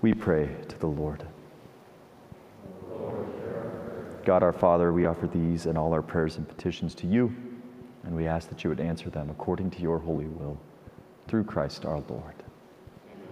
We pray to the Lord. God our Father, we offer these and all our prayers and petitions to you, and we ask that you would answer them according to your holy will, through Christ our Lord.